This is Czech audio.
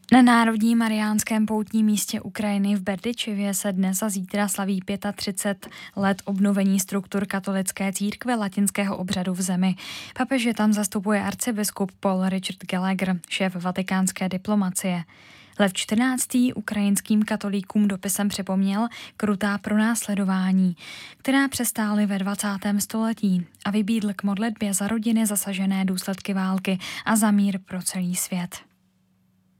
Na Národním mariánském poutním místě Ukrajiny v Berdyčevě se dnes a zítra slaví 35 let obnovení struktur katolické církve latinského obřadu v zemi. Papeže tam zastupuje arcibiskup Paul Richard Gallagher, šéf vatikánské diplomacie. Lev XIV. Ukrajinským katolíkům dopisem připomněl krutá pronásledování, která přestály ve 20. století, a vybídl k modlitbě za rodiny zasažené důsledky války a za mír pro celý svět.